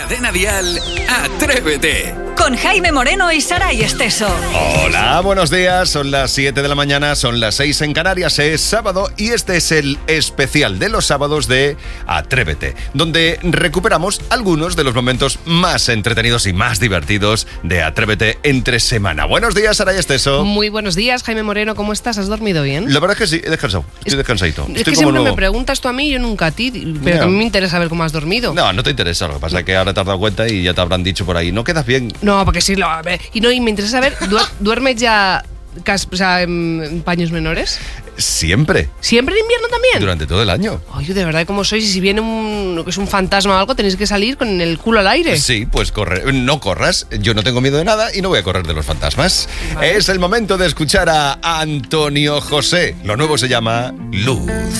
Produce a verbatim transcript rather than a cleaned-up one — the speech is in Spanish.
Cadena Dial, Atrévete. Con Jaime Moreno y Saray Esteso. Hola, buenos días. Son las siete de la mañana, son las seis en Canarias. Es sábado y este es el especial de los sábados de Atrévete, donde recuperamos algunos de los momentos más entretenidos y más divertidos de Atrévete entre semana. Buenos días, Saray Esteso. Muy buenos días, Jaime Moreno. ¿Cómo estás? ¿Has dormido bien? La verdad es que sí, he descansado. Estoy es, descansadito. Es Estoy que como siempre nuevo. me preguntas tú a mí, yo nunca a ti. Pero No. a mí me interesa saber cómo has dormido. No, no te interesa. Lo que pasa es que ahora te has dado cuenta y ya te habrán dicho por ahí. No quedas bien. No, porque sí, lo, a ver, y no, y me interesa saber, ¿duer- ¿duermes ya cas- o sea, en, en paños menores? Siempre. ¿Siempre en invierno también? Durante todo el año. Oye, de verdad, ¿cómo sois? Y si viene un, que es un fantasma o algo, tenéis que salir con el culo al aire. Sí, pues corre. No corras. Yo no tengo miedo de nada y no voy a correr de los fantasmas. Vale. Es el momento de escuchar a Antonio José. Lo nuevo se llama Luz.